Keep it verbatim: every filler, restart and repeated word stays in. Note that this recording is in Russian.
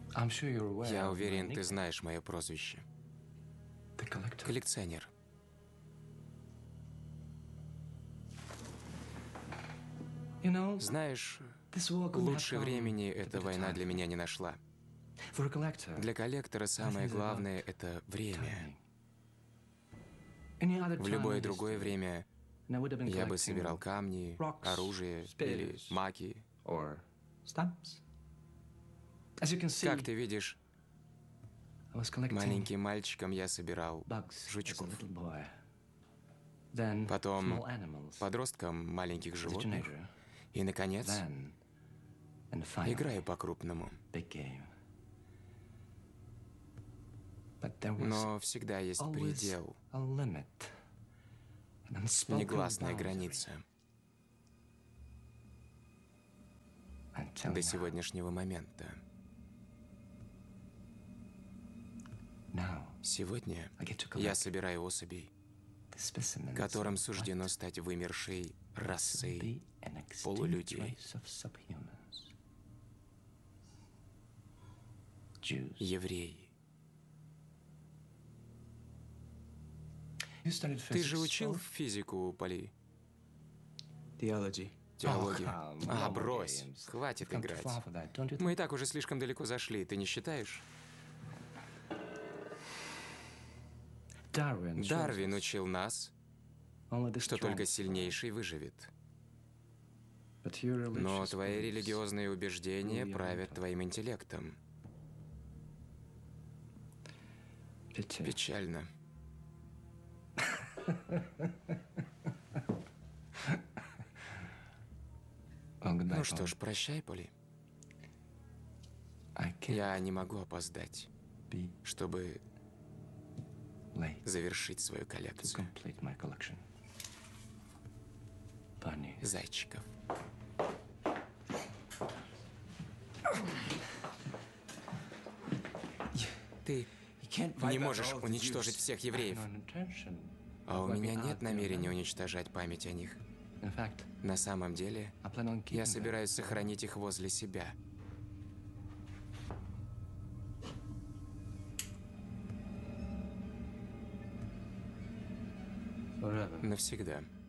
Я уверен, ты знаешь мое прозвище. Коллекционер. Знаешь, лучше времени эта война для меня не нашла. Для коллектора самое главное — это время. В любое другое время я бы собирал камни, оружие или маки. Как ты видишь, маленьким мальчиком я собирал жучков. Потом подростком маленьких животных. И, наконец, играю по-крупному. Но всегда есть предел, негласная граница. До сегодняшнего момента. Сегодня я собираю особей, которым суждено стать вымершей расой полулюдей. Евреи. Ты же учил физику, Поли? Теологию. Теологию. А, брось. Хватит играть. Мы и так уже слишком далеко зашли, ты не считаешь? Дарвин учил нас, что только сильнейший выживет. Но твои религиозные убеждения правят твоим интеллектом. Печально. Ну что ж, прощай, Поли. Я не могу опоздать, чтобы завершить свою коллекцию зайчиков. Ты не можешь уничтожить всех евреев. А у меня нет намерения уничтожать память о них. На самом деле, я собираюсь сохранить их возле себя. Навсегда.